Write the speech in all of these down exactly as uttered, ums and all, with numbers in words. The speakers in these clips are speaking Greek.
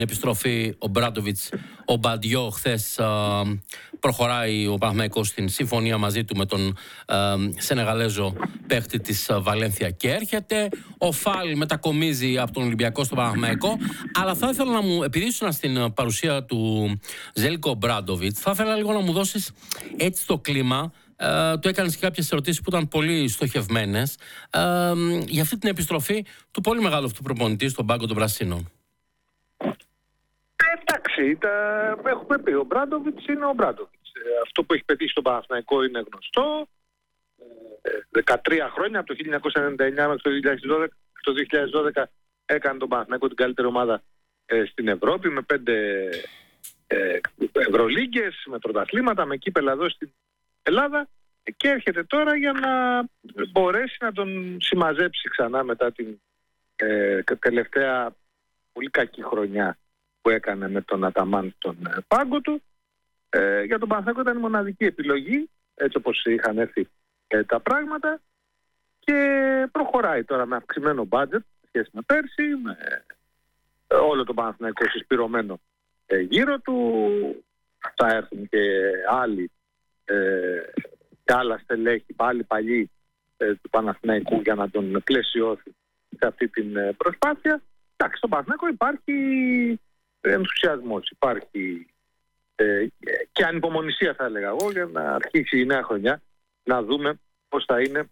Επιστροφή ο Μπράντοβιτς, ο Μπαντιό. Χθες α, προχωράει ο Παναθηναϊκός στην συμφωνία μαζί του με τον α, Σενεγαλέζο παίχτη της Βαλένθια και έρχεται. Ο Φάλ μετακομίζει από τον Ολυμπιακό στον Παναθηναϊκό. Αλλά θα ήθελα να μου, επειδή ήσουν στην παρουσία του Ζέλικο Μπράντοβιτς, θα ήθελα λίγο να μου δώσεις έτσι το κλίμα. Uh, του έκανες και κάποιες ερωτήσεις που ήταν πολύ στοχευμένες uh, για αυτή την επιστροφή του πολύ μεγάλου αυτού προπονητή στον πάγκο των Πρασίνων. Εντάξει, τα... έχουμε πει, ο Μπράντοβιτς είναι ο Μπράντοβιτς. Αυτό που έχει πετύχει στον Παναθηναϊκό είναι γνωστό. δεκατρία χρόνια, από το χίλια εννιακόσια ενενήντα εννιά μέχρι το δύο χιλιάδες δώδεκα, το δύο χιλιάδες δώδεκα έκανε τον Παναθηναϊκό την καλύτερη ομάδα ε, στην Ευρώπη, με πέντε ε, Ευρωλίγκες, με πρωταθλήματα, με κύπελα εδώ στην Ελλάδα, και έρχεται τώρα για να μπορέσει να τον συμμαζέψει ξανά μετά την ε, τελευταία πολύ κακή χρονιά που έκανε με τον Αταμάν στον ε, πάγκο του. Ε, για τον Παναθηναϊκό ήταν η μοναδική επιλογή, έτσι όπως είχαν έρθει ε, τα πράγματα, και προχωράει τώρα με αυξημένο μπάτζετ σχέση με πέρσι, με ε, όλο το Παναθηναϊκό συσπηρωμένο ε, γύρω του. Θα έρθουν και άλλοι ε, και άλλα στελέχη, πάλι παλιοί ε, του Παναθηναϊκού, για να τον πλαισιώσει σε αυτή την ε, προσπάθεια. Εντάξει, στον Παναθηναϊκό υπάρχει ενθουσιασμός, υπάρχει ε, και ανυπομονησία, θα έλεγα εγώ, για να αρχίσει η νέα χρονιά, να δούμε πώς θα είναι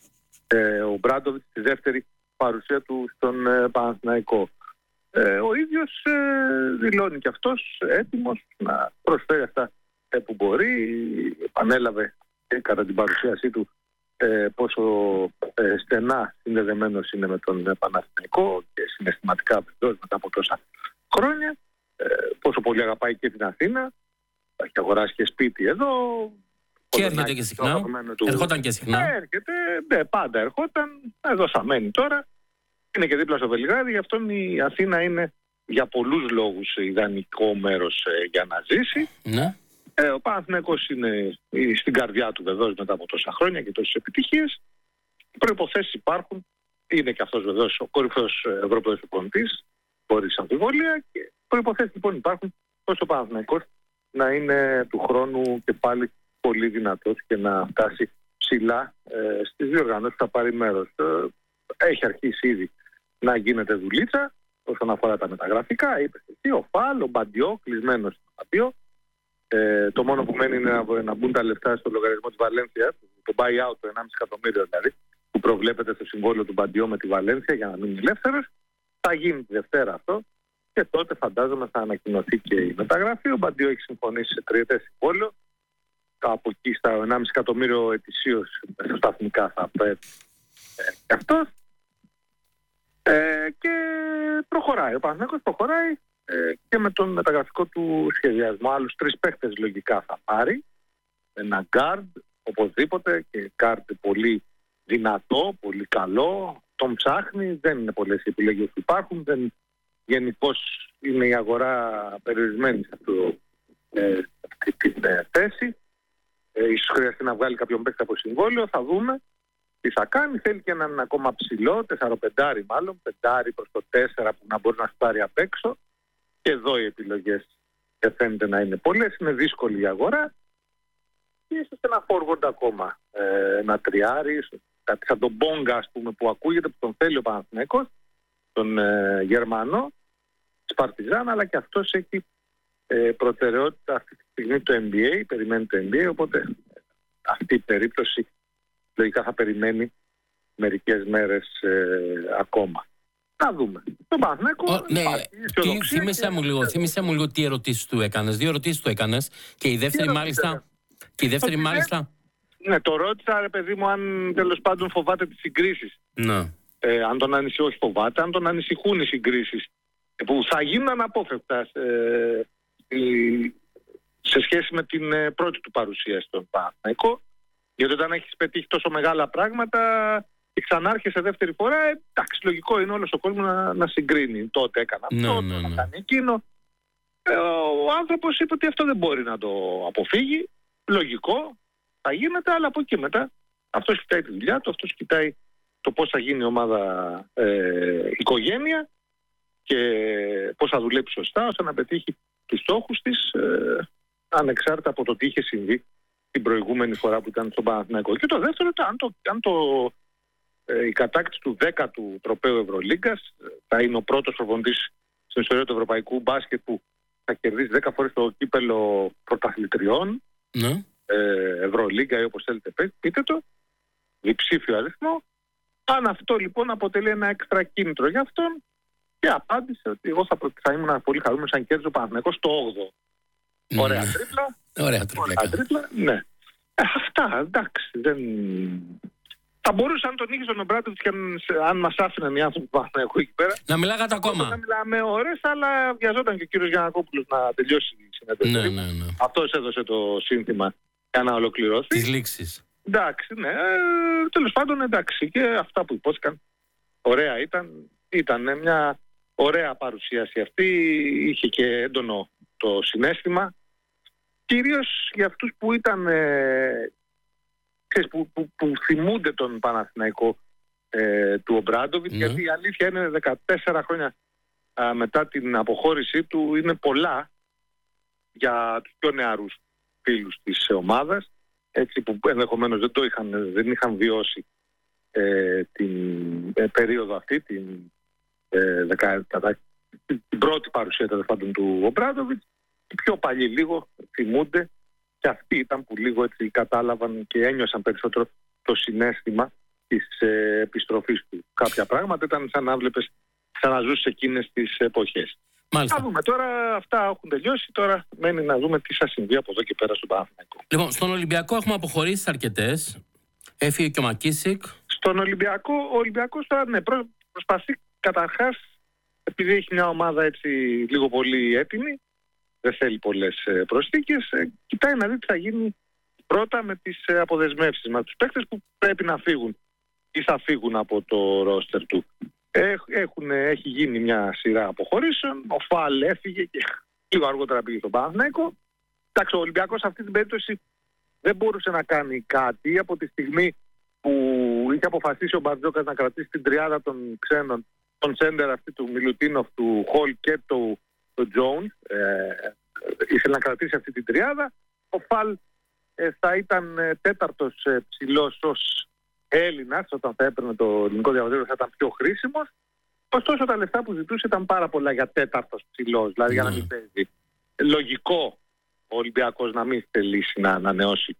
ε, ο Μπράντοβιτς στη δεύτερη παρουσία του στον ε, Παναθηναϊκό. Ε, ο ίδιος ε, δηλώνει και αυτός έτοιμος να προσφέρει αυτά ε, που μπορεί. Επανέλαβε ε, κατά την παρουσίασή του ε, πόσο ε, στενά συνδεδεμένος είναι με τον ε, Παναθηναϊκό και συναισθηματικά βεβαίως μετά από τόσα χρόνια, ε, πόσο πολύ αγαπάει και την Αθήνα, έχει αγοράσει και σπίτι εδώ. Και έρχεται και συχνά. Του... Ερχόταν και συχνά. Ε, έρχεται, ναι, πάντα ερχόταν. Εδώ θα μένει τώρα. Είναι και δίπλα στο Βελιγράδι, γι' αυτό η Αθήνα είναι για πολλούς λόγους ιδανικό μέρος ε, για να ζήσει. Ναι. Ε, ο Παναθηναϊκός είναι στην καρδιά του βεβαίως μετά από τόσα χρόνια και τόσες επιτυχίες. Οι προϋποθέσεις υπάρχουν. Είναι και αυτός βεβαίως ο κορυφαίος Ευρωπαίος προπονητής, χωρίς αμφιβολία. Και προϋποθέσεις λοιπόν υπάρχουν ώστε ο Παναθηναϊκός να είναι του χρόνου και πάλι πολύ δυνατός και να φτάσει ψηλά ε, στις διοργανώσεις που θα πάρει μέρος. Ε, έχει αρχίσει ήδη να γίνεται δουλίτσα όσον αφορά τα μεταγραφικά. Είπε εσύ, ο Φάλ, ο Μπαντιό, κλεισμένος στο Μπαντιό. Ε, το μόνο που μένει είναι να, να μπουν τα λεφτά στο λογαριασμό της Βαλένθια, το buy-out, το ενάμιση εκατομμύριο δηλαδή, που προβλέπεται στο συμβόλαιο του Μπαντιό με τη Βαλένθια για να μείνει ελεύθερος. Θα γίνει τη Δευτέρα αυτό και τότε φαντάζομαι θα ανακοινωθεί και η μεταγραφή. Ο Μπαντιό έχει συμφωνήσει σε τριετές συμβόλαιο. Από εκεί στα ενάμιση εκατομμύριο ετησίως σταθμικά θα πρέπει ε, και αυτός. Ε, και προχωράει. Ο Παναθηναϊκός προχωράει ε, και με τον μεταγραφικό του σχεδιασμό. Άλλους τρεις παίκτες λογικά θα πάρει. Ένα γκάρντ οπωσδήποτε, και γκάρντ πολύ δυνατό, πολύ καλό. Τον ψάχνει, δεν είναι πολλές οι επιλογές που υπάρχουν. Δεν, γενικώς είναι η αγορά περιορισμένη σε αυτό, ε, αυτή την ε, θέση. Ε, ίσως χρειαστεί να βγάλει κάποιον παίκτη από συμβόλαιο, θα δούμε τι θα κάνει. Θέλει και έναν ακόμα ψηλό, τεσσαροπεντάρι μάλλον, πεντάρι προς το τέσσερα, που να μπορεί να σπάρει απ' έξω. Και εδώ οι επιλογές φαίνεται να είναι πολλές, είναι δύσκολη η αγορά. Και ίσως ένα forward ακόμα, ε, ένα τριάρι, κάτι σαν τον Μπόγκα, ας πούμε, που ακούγεται, που τον θέλει ο Παναθηναϊκός, τον ε, Γερμανό της Παρτιζάν, αλλά και αυτός έχει ε, προτεραιότητα αυτή τη στιγμή το N B A, περιμένει το N B A, οπότε αυτή η περίπτωση λογικά θα περιμένει μερικές μέρες ε, ακόμα. Θα δούμε. Το Παναθηναϊκό. Ναι, τι, θύμισε, μου λίγο, θύμισε μου λίγο τι ερωτήσεις του έκανες. Δύο ερωτήσεις του έκανες και η δεύτερη μάλιστα. Και η δεύτερη μάλιστα. Ναι, το ρώτησα, ρε παιδί μου, αν τέλος πάντων φοβάται τις συγκρίσεις. Ναι. Ε, αν τον ανησυχούν, όχι φοβάται, αν τον ανησυχούν οι συγκρίσεις που θα γίνουν αναπόφευκτα ε, σε σχέση με την ε, πρώτη του παρουσία στον Παναθηναϊκό. Γιατί όταν έχεις πετύχει τόσο μεγάλα πράγματα και ξανάρχεσαι δεύτερη φορά, ε, εντάξει, λογικό είναι όλος ο κόσμος να, να συγκρίνει. Τότε έκανα αυτό, ναι, ναι, ναι. να κάνει εκείνο. Ε, ο άνθρωπος είπε ότι αυτό δεν μπορεί να το αποφύγει. Λογικό, θα γίνεται, αλλά από εκεί μετά αυτός κοιτάει τη δουλειά του, αυτός κοιτάει το πώς θα γίνει η ομάδα ε, οικογένεια. και πώς θα δουλέψει σωστά ώστε να πετύχει τους στόχους της, ε, ανεξάρτητα από το τι είχε συμβεί την προηγούμενη φορά που ήταν στον Παναθηναϊκό. Και το δεύτερο ήταν αν, το, αν το, ε, η κατάκτηση του δέκατου τροπαίου Ευρωλίγκας, ε, θα είναι ο πρώτος προπονητής στην ιστορία του ευρωπαϊκού μπάσκετ που θα κερδίσει δέκα φορές το κύπελο πρωταθλητριών, ναι. ε, Ευρωλίγκα ή όπως θέλετε πείτε το, διψήφιο αριθμό. Αν αυτό λοιπόν αποτελεί ένα έξτρα κίνητρο για αυτόν, και απάντησε ότι εγώ θα, θα ήμουν πολύ χαρούμενος αν κέρδιζε ο Παναθηναϊκός στο όγδοο. Mm. Ωραία τρίπλα. Ωραία τρίπλα. Ωραία τρίπλα, ναι. Ε, αυτά, εντάξει. Δεν... Θα μπορούσε αν τον είχε στον Ομπράντοβιτς και αν, αν μας άφηναν οι άνθρωποι που πάνε εκεί πέρα. Να μιλάγατε ακόμα. Να μιλάμε ώρες, αλλά βιαζόταν και ο κύριος Γιαννακόπουλος να τελειώσει η συνέντευξη. Ναι, ναι, ναι. Αυτός έδωσε το σύνθημα για να ολοκληρωθεί. Τις λήξεις. Εντάξει, ναι. Ε, τέλος πάντων, εντάξει. Και αυτά που υπόθηκαν, ωραία ήταν. Ήταν μια ωραία παρουσίαση αυτή. Είχε και έντονο το συναίσθημα. Κυρίως για αυτούς που ήταν... Ε, Που, που, που θυμούνται τον Παναθηναϊκό ε, του Ομπράντοβιτς, ναι. Γιατί η αλήθεια είναι δεκατέσσερα χρόνια α, μετά την αποχώρησή του είναι πολλά για τους πιο νεαρούς φίλους της ομάδας, έτσι που ενδεχομένως δεν το είχαν, δεν είχαν βιώσει ε, την ε, περίοδο αυτή, την, ε, δεκα, κατά, την πρώτη παρουσία πάντων του Ομπράντοβιτς. Οι πιο παλιοί λίγο θυμούνται. Και αυτοί ήταν που λίγο έτσι κατάλαβαν και ένιωσαν περισσότερο το συναίσθημα της ε, επιστροφής του. Κάποια πράγματα ήταν σαν να βλέπεις, σαν να ζούσες εκείνες τις εποχές. Μάλιστα. Θα δούμε τώρα, αυτά έχουν τελειώσει, τώρα μένει να δούμε τι θα συμβεί από εδώ και πέρα στον Παναθηναϊκό. Λοιπόν, στον Ολυμπιακό έχουμε αποχωρήσει αρκετές. Έφυγε και ο Μακίσικ. Στον Ολυμπιακό, ο Ολυμπιακός τώρα ναι, προ, προσπαθεί καταρχάς, επειδή έχει μια ομάδα έτσι λίγο πολύ έτοιμη, δεν θέλει πολλές προσθήκες, κοιτάει να δει τι θα γίνει πρώτα με τις αποδεσμεύσεις, με τους παίκτες που πρέπει να φύγουν ή θα φύγουν από το ρόστερ του. Έχουν, έχει γίνει μια σειρά αποχωρήσεων, ο Φαλ έφυγε και λίγο αργότερα πήγε στον Παναθηναϊκό. Εντάξει, ο Ολυμπιακός σε αυτή την περίπτωση δεν μπορούσε να κάνει κάτι από τη στιγμή που είχε αποφασίσει ο Μπαρτζόκας να κρατήσει την τριάδα των ξένων, τον σέντερ αυτή του Μιλουτίνοφ, του Χολ και του το Jones, ε, ήθελε να κρατήσει αυτή την τριάδα. Ο Φαλ ε, θα ήταν ε, τέταρτος ε, ψηλός ως Έλληνας, όταν θα έπαιρνε το ελληνικό διαβατήριο θα ήταν πιο χρήσιμος. Ωστόσο τα λεφτά που ζητούσε ήταν πάρα πολλά για τέταρτος ψηλός, δηλαδή mm. για να μην παίζει. Λογικό ο Ολυμπιακός να μην θελήσει να ανανεώσει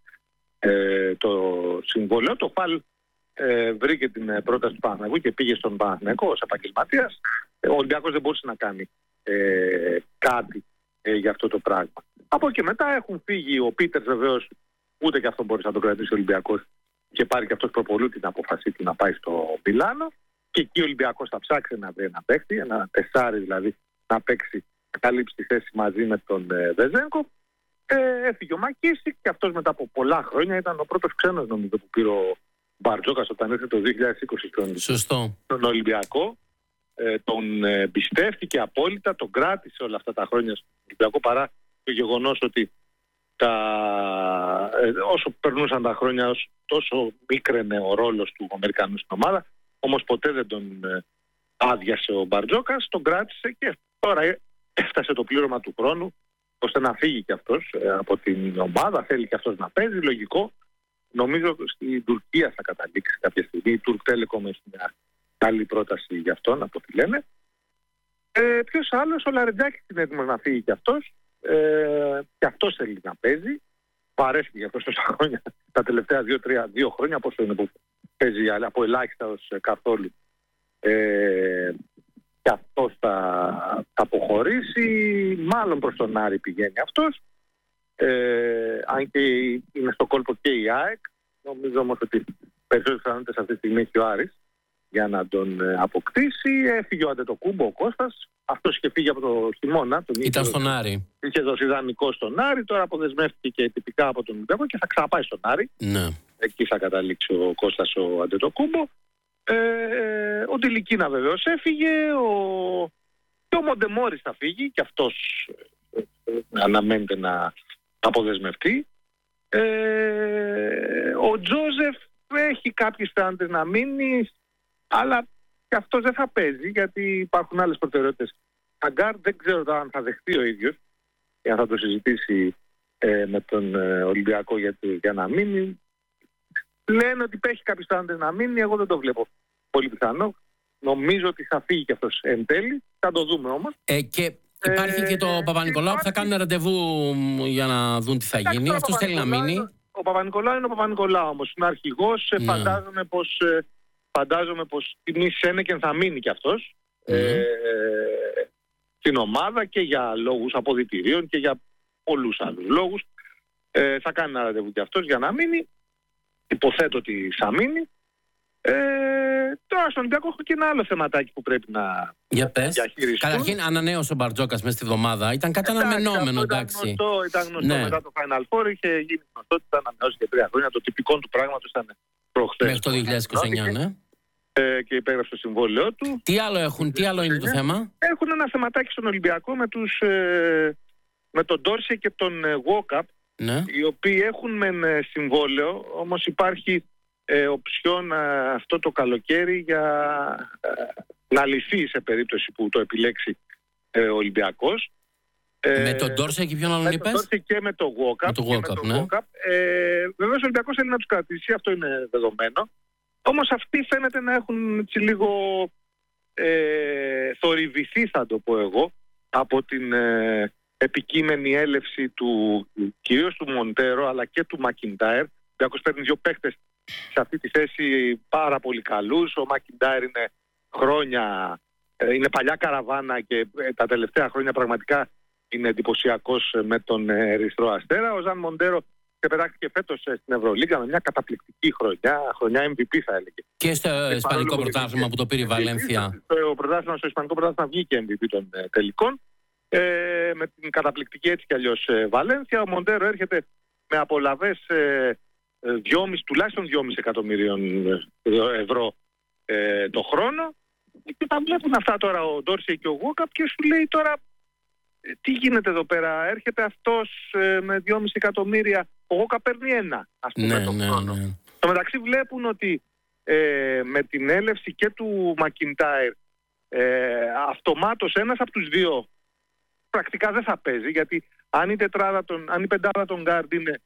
ε, το συμβόλαιο. Το Φαλ ε, βρήκε την πρόταση του Παναθηναϊκού και πήγε στον Παναθηναϊκό ως επαγγελματίας. Ο Ολυμπιακός δεν μπορούσε να κάνει Ε, κάτι ε, για αυτό το πράγμα. Από εκεί μετά έχουν φύγει ο Πίτερς, βεβαίως ούτε και αυτό μπορεί να το κρατήσει ο Ολυμπιακός και πάρει και αυτός προπολού την αποφασή του να πάει στο Μιλάνο και εκεί ο Ολυμπιακός θα ψάξει να βρει ένα παίκτη, ένα τεσάρι δηλαδή, να παίξει, να καλύψει τη θέση μαζί με τον ε, Βεζένκο. Ε, έφυγε ο Μακίσικ και αυτός μετά από πολλά χρόνια ήταν ο πρώτος ξένος νομίζω που πήρε ο Μπαρτζόκας όταν ήρθε το δύο χιλιάδες είκοσι στον, στον Ολυμπιακό. Ε, τον ε, πιστεύτηκε απόλυτα, τον κράτησε όλα αυτά τα χρόνια στον Ολυμπιακό παρά το γεγονός ότι τα, ε, όσο περνούσαν τα χρόνια όσο, τόσο μίκραινε ο ρόλος του Αμερικανού στην ομάδα, όμως ποτέ δεν τον ε, άδειασε ο Μπαρτζόκας, τον κράτησε και τώρα έφτασε το πλήρωμα του χρόνου ώστε να φύγει και αυτός ε, από την ομάδα, θέλει και αυτός να παίζει, λογικό. Νομίζω στην Τουρκία θα καταλήξει κάποια στιγμή, η Turk Telecom έχει μια άλλη πρόταση για αυτόν, από ό,τι λένε. Ε, ποιος άλλος, ο Λαρετζάκης είναι έτοιμος να φύγει και αυτός. Ε, και αυτός θέλει να παίζει. Παρέστηκε για αυτός τόσα χρόνια, τα τελευταία δύο τρία χρόνια, πόσο είναι που παίζει, αλλά από ελάχιστα ως καθόλου. Ε, και αυτός θα, θα αποχωρήσει. Μάλλον προς τον Άρη πηγαίνει αυτός. Ε, αν και είναι στο κόλπο και η ΑΕΚ. Νομίζω όμως ότι περισσότερες πιθανότητες αυτή τη στιγμή έχει ο Άρης για να τον αποκτήσει. Έφυγε ο Αντετοκούμπο, ο Κώστας. Αυτός είχε φύγει από το χειμώνα. Τον Ήταν είχε στον Άρη. Είχε δώσει δανεικό στον Άρη. Τώρα αποδεσμεύτηκε και τυπικά από τον Ολυμπιακό και θα ξαναπάει στον Άρη. Ναι. Εκεί θα καταλήξει ο Κώστας ο Αντετοκούμπο. Ε, ο Τιλικίνα βεβαίως έφυγε. Ο... Και ο Μοντεμόρης θα φύγει. Και αυτός ε, αναμένεται να αποδεσμευτεί. Ε, ο Τζόζεφ έχει κάποιες πιθανότητες να μείνει. Αλλά και αυτός δεν θα παίζει γιατί υπάρχουν άλλες προτεραιότητες. Αγκάρ δεν ξέρω αν θα δεχτεί ο ίδιος ή αν θα το συζητήσει ε, με τον ε, Ολυμπιακό για, για να μείνει. Λένε ότι έχει κάποιες πιθανότητες να μείνει, εγώ δεν το βλέπω πολύ πιθανό. Νομίζω ότι θα φύγει και αυτός εν τέλει, θα το δούμε όμως. Ε, και υπάρχει ε, και το Παπα-Νικολάου που θα κάνουν ραντεβού για να δουν τι θα γίνει. Αυτός θέλει να μείνει. Ο Παπα-Νικολάου είναι ο Παπα-Νικολάου όμως, είναι αρχηγός, ναι. φαντάζομαι πως, φαντάζομαι πως τιμή Σένεκεν θα μείνει κι αυτός mm. ε, στην ομάδα και για λόγους αποδυτηρίων και για πολλούς άλλους λόγους. Ε, θα κάνει ένα ραντεβού κι αυτός για να μείνει. Υποθέτω ότι θα μείνει. Ε, τώρα στον Ολυμπιακό έχω και ένα άλλο θεματάκι που πρέπει να για πες. διαχειριστούν. Καταρχήν ανανέωσε ο Μπαρτζόκας μέσα στη βδομάδα. Ήταν κάτι αναμενόμενο, εντάξει. Ήταν γνωστό, ήταν γνωστό ναι. μετά το Final Four. Είχε γίνει γνωστό ότι ήταν ανανεώσει για τρία χρόνια. Το τυπικό του πράγματος ήταν προχθές. Μέχρι το δύο χιλιάδες είκοσι εννιά, ναι. Ε, και υπέγραψε το συμβόλαιό του. Τι άλλο έχουν, τι άλλο είναι το θέμα? Έχουν ένα θεματάκι στον Ολυμπιακό με, τους, ε, με τον Ντόρσεϊ και τον ε, Γουόκαπ. Ναι. Οι οποίοι έχουν μεν συμβόλαιο, όμως υπάρχει ε, οψιόν ε, αυτό το καλοκαίρι για ε, να λυθεί σε περίπτωση που το επιλέξει ε, ο Ολυμπιακός. Με ε, τον Ντόρσεϊ και ποιον άλλον είπες? Με τον Ντόρσεϊ και με τον Γουόκαπ. Ναι. Ε, βεβαίως ο Ολυμπιακός θέλει να τους κρατήσει, αυτό είναι δεδομένο. Όμως αυτοί φαίνεται να έχουν έτσι λίγο ε, θορυβηθεί, θα το πω εγώ, από την ε, επικείμενη έλευση του κυρίως του Μοντέρο αλλά και του Μακιντάιρ. Ο Ολυμπιακός παίρνει δύο παίκτες σε αυτή τη θέση πάρα πολύ καλούς. Ο Μακιντάιρ είναι χρόνια, ε, είναι παλιά καραβάνα και ε, τα τελευταία χρόνια πραγματικά είναι εντυπωσιακός με τον Ερυθρό Αστέρα. Ο Ζαν Μοντέρο ξεπεράστηκε φέτος στην Ευρωλίγκα με μια καταπληκτική χρονιά, χρονιά εμ βι πι θα έλεγε. Και στο και Ισπανικό πρωτάθλημα που το πήρε η Βαλένθια. Στο, πρωτάθλημα, στο Ισπανικό πρωτάθλημα βγήκε εμ βι πι των ε, τελικών. Ε, με την καταπληκτική έτσι κι αλλιώς ε, Βαλένθια. Ο Μοντέρο έρχεται με απολαβές ε, δυόμισι, τουλάχιστον δυόμισι εκατομμυρίων ευρώ ε, το χρόνο. Και τα βλέπουν αυτά τώρα ο Ντόρσεϊ και ο Γουόκαπ και σου λέει τώρα τι γίνεται εδώ πέρα. Έρχεται αυτός ε, με δυόμισι εκατομμύρια, ο Γουόκαπ παίρνει ένα, ας πούμε, ναι, το ναι, χρόνο. ναι. Στο μεταξύ βλέπουν ότι ε, με την έλευση και του Μακιντάιρ ε, αυτομάτως ένας από τους δύο πρακτικά δεν θα παίζει, γιατί αν η, τετράδα των, αν η πεντάδα των γκάρντ είναι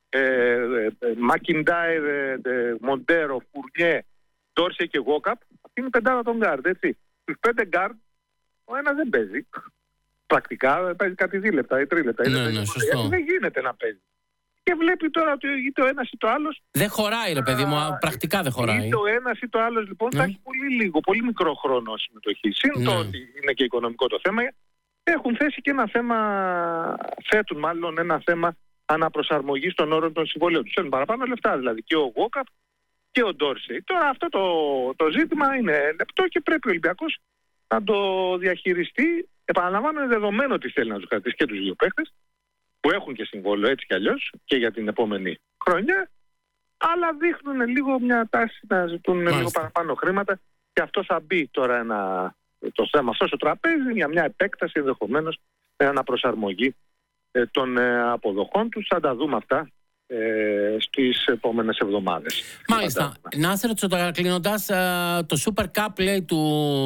Μακιντάιρ, Μοντέρο, Φουρνιέ, Ντόρσεϊ και Γουόκαπ, αυτή είναι η πεντάδα των γκάρντ, έτσι. Στους πέντε γκάρντ ο ένας δεν παίζει. Πρακτικά παίζει κάτι δύο λεπτά ή τρία λεπτά. Ναι, ναι, ναι, σωστό. Δεν γίνεται να παίζει. Και βλέπει τώρα ότι είτε ο ένας ή το άλλος. Δεν χωράει, ρε παιδί μου, α, πρακτικά δεν χωράει. Είτε ο ένας ή το άλλος λοιπόν ναι. θα έχει πολύ λίγο, πολύ μικρό χρόνο συμμετοχή. Συν ναι. το ότι είναι και οικονομικό το θέμα. Έχουν θέσει και ένα θέμα, θέτουν μάλλον ένα θέμα αναπροσαρμογής των όρων των συμβολίων. Τους θέλουν παραπάνω λεφτά δηλαδή και ο Γουόκαπ και ο Ντόρσεϊ. Τώρα αυτό το, το ζήτημα είναι λεπτό και πρέπει ο Ολυμπιακός να το διαχειριστεί. Επαναλαμβάνω, είναι δεδομένο ότι θέλει να τους κρατήσει και τους δύο παίχτες που έχουν και συμβόλαιο έτσι κι αλλιώς και για την επόμενη χρονιά, αλλά δείχνουν λίγο μια τάση να ζητούν Μάλιστα. λίγο παραπάνω χρήματα και αυτό θα μπει τώρα ένα, το θέμα αυτό στο τραπέζι για μια επέκταση ενδεχομένως, αναπροσαρμογή ε, των ε, αποδοχών τους. Θα τα δούμε αυτά ε, στις επόμενες εβδομάδες. Μάλιστα. Να σε ρωτήσω τώρα κλείνοντας, ε, το Super Cup λέει του,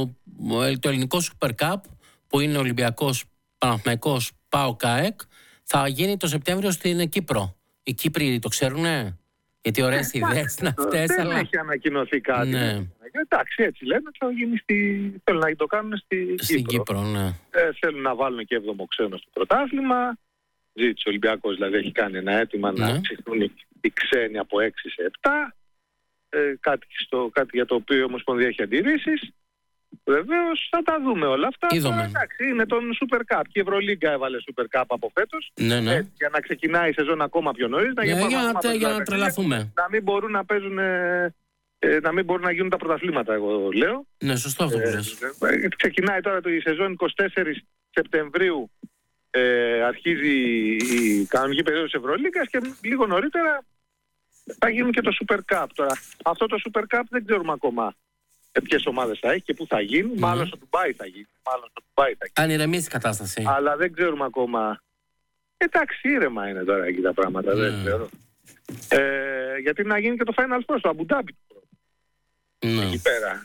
ε, το ελληνικό Super Cup που είναι Ολυμπιακός, Παναθηναϊκός, ΠΑΟΚ, ΑΕΚ, θα γίνει το Σεπτέμβριο στην Κύπρο. Οι Κύπροι το ξέρουνε? Γιατί ωραίες ιδέες είναι αυτές. Δεν αλλά... έχει ανακοινωθεί κάτι. Ναι. Εντάξει, έτσι λένε, θα γίνει στη... θέλουν να το κάνουν στη στην Κύπρο. Κύπρο ναι. ε, θέλουν να βάλουν και έβδομο ξένο στο πρωτάθλημα. Ζήτησε ο Ολυμπιακός, δηλαδή έχει κάνει ένα αίτημα ναι. να αυξηθούν οι ξένοι από έξι σε επτά. Ε, κάτι, στο, κάτι για το οποίο η Ομοσπονδία έχει αντιρρήσεις. Βεβαίως θα τα δούμε όλα αυτά. Τώρα, εντάξει, είναι τον Super Cup. Και η Ευρωλίγκα έβαλε Super Cup από φέτος. Ναι, ναι. Έτσι, για να ξεκινάει η σεζόν ακόμα πιο νωρίς. Για, για, για, να, για να τρελαθούμε. Να μην μπορούν να παίζουν, ε, να μην μπορούν να γίνουν τα πρωταθλήματα, εγώ λέω. Ναι, σωστό αυτό που λες. Ε, ξεκινάει τώρα η σεζόν εικοστή τέταρτη Σεπτεμβρίου. Ε, αρχίζει η κανονική περίοδος Ευρωλίγκας και λίγο νωρίτερα θα γίνουν και το Super Cup. Τώρα, αυτό το Super Cup δεν ξέρουμε ακόμα ποιες ομάδες θα έχει και πού θα γίνει. Mm. Μάλλον στο Ντουμπάι θα γίνει. Μάλλον στο Ντουμπάι θα γίνει. Αν ηρεμήσει η κατάσταση. Αλλά δεν ξέρουμε ακόμα. Εντάξει, ήρεμα είναι τώρα εκεί τα πράγματα. Mm. Δεν ξέρω. Ε, γιατί να γίνει και το Final Four στο Αμπουντάμπι. Ναι. Εκεί πέρα.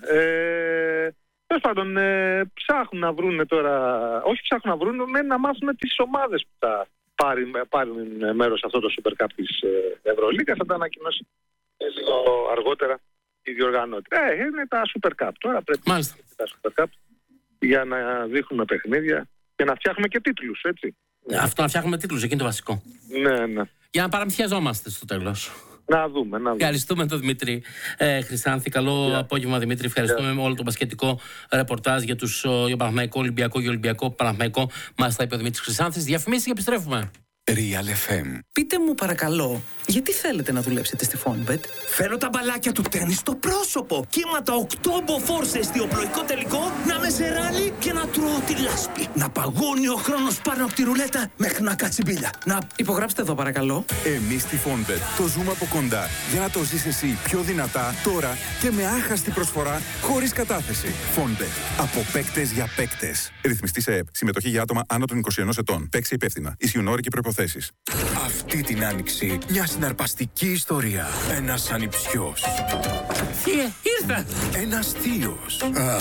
Ε, τέλος πάντων, ε, ψάχνουν να βρουν τώρα, όχι ψάχνουν να βρουν, με να μάθουν τις ομάδες που θα πάρουν, πάρουν μέρος σε αυτό το Super Cup της ε, Ευρωλίγας. Θα τα ανακοινώσει ε, λίγο αργότερα η διοργανώτρια. Ε, είναι τα Super Cup. Τώρα πρέπει Μάλιστα. να τα Super Cup για να δείχνουμε παιχνίδια και να φτιάχνουμε και τίτλους, έτσι. Αυτό, να φτιάχνουμε τίτλους, εκεί είναι το βασικό. Ναι, ναι. Για να παραμυθιαζόμαστε στο τέλος. Να δούμε, να δούμε. Ευχαριστούμε τον Δημήτρη ε, Χρυσάνθη. Καλό Yeah. απόγευμα, Δημήτρη. Ευχαριστούμε yeah. όλο το μπασκετικό ρεπορτάζ για τους για Παναθηναϊκό, Ολυμπιακό και Ολυμπιακό Παναθηναϊκό. Μας τα είπε ο Δημήτρης Χρυσάνθης. Διαφημίσεις και επιστρέφουμε. Real εφ εμ. Πείτε μου παρακαλώ, γιατί θέλετε να δουλέψετε στη Fonbet? Θέλω τα μπαλάκια του τέννις στο πρόσωπο. Κύματα οκτώ μποφόρ σε εστιοπλοϊκό τελικό, να με σε ράλι και να τρώω τη λάσπη. Να παγώνει ο χρόνος πάνω από τη ρουλέτα μέχρι να κάτσει μπίλια. Να Υπογράψτε εδώ παρακαλώ. Εμείς στη Fonbet το ζούμε από κοντά για να το ζεις εσύ πιο δυνατά τώρα και με άχαστη προσφορά χωρίς κατάθεση. Fonbet. Από παίκτες για παίκτες. Ρυθμιστή σε ΕΠ. Συμμετοχή για άτομα άνω των είκοσι ενός ετών. Παίξει υπεύθυνα. Ισχύουν όροι και προϋποθέσεις. Αυτή την άνοιξη μια συναρπαστική ιστορία. Ένας ανιψιός. Θείε, ήρθα! Ένας θείος. Α,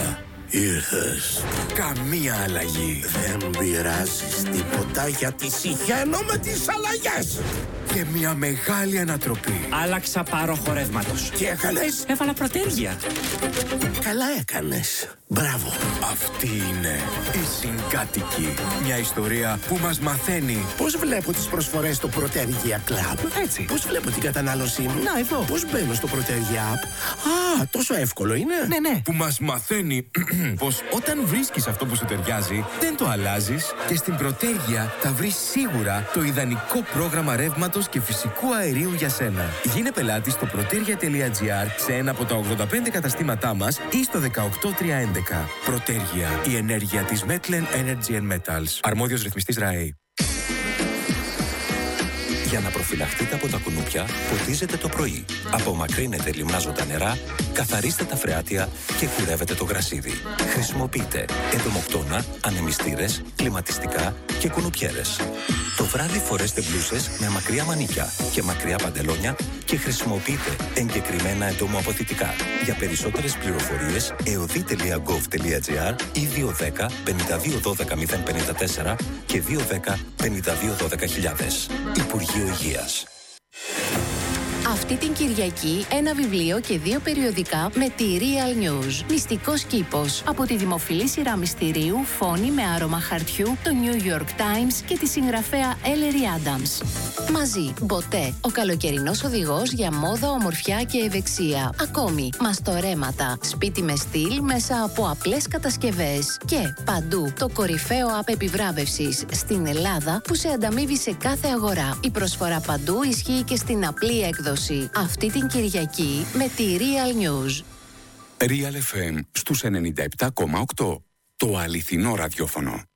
ήρθες. Καμία αλλαγή. Δεν πειράζεις τίποτα γιατί συχαίνω με τις αλλαγές. Και μια μεγάλη ανατροπή. άλλαξα πάροχο ρεύματος. Τι έκανες? Έβαλα προτέρια. Καλά έκανες. Μπράβο. Αυτή είναι η Συγκάτοικη. Μια ιστορία που μας μαθαίνει. Πώς βλέπω τις προσφορές στο Protergia Club? Έτσι. Πώς βλέπω την κατανάλωσή μου? Να, εδώ. Πώς μπαίνω στο Protergia App? Α, τόσο εύκολο είναι. Ναι, ναι. Που μας μαθαίνει πως όταν βρίσκεις αυτό που σου ταιριάζει, δεν το αλλάζεις και στην Προτέργεια θα βρεις σίγουρα το ιδανικό πρόγραμμα ρεύματος και φυσικού αερίου για σένα. Γίνε πελάτης στο protergia τελεία gr σε ένα από τα ογδόντα πέντε καταστήματά μας ή στο δεκαοκτώ τριακόσια έντεκα. Προτέργεια. Η ενέργεια της Metlen Energy and Metals. Αρμόδιος ρυθμιστής ΡΑΕ. Για να προφυλαχτείτε από τα κουνούπια, ποτίζετε το πρωί. Απομακρύνετε λιμνάζοντα νερά, καθαρίστε τα φρεάτια και κουρεύετε το γρασίδι. Χρησιμοποιείτε εντομοκτώνα, ανεμιστήρες, κλιματιστικά και κουνουπιέρες. Το βράδυ φορέστε μπλούσες με μακριά μανίκια και μακριά παντελόνια και χρησιμοποιείτε εγκεκριμένα εντομοαποθητικά. Για περισσότερες πληροφορίες, εωδή τελεία γκοβ τελεία τζι αρ ή δύο δέκα πενήντα δύο δώδεκα μηδέν πενήντα τέσσερα και δύο δέκα πενήντα δύο δώδεκα χιλιάδες. Υπουργείο Υγείας. Αυτή την Κυριακή ένα βιβλίο και δύο περιοδικά με τη Real News. Μυστικός κήπος. Από τη δημοφιλή σειρά μυστηρίου Φόνη με άρωμα χαρτιού, το New York Times και τη συγγραφέα Ellery Adams. Μαζί, Μποτέ, ο καλοκαιρινός οδηγός για μόδα, ομορφιά και ευεξία. Ακόμη, μαστορέματα, σπίτι με στυλ μέσα από απλές κατασκευές. Και παντού, το κορυφαίο app επιβράβευσης στην Ελλάδα που σε ανταμείβει σε κάθε αγορά. Η προσφορά παντού ισχύει και στην απλή έκδοση. Αυτή την Κυριακή με τη Real News. Real εφ εμ στους ενενήντα επτά κόμμα οκτώ. Το αληθινό ραδιόφωνο.